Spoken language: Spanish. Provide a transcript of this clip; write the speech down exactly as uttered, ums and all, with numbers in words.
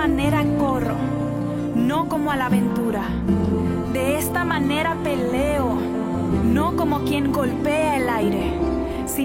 manera corro, no como a la aventura. De esta manera peleo, no como quien golpea el aire.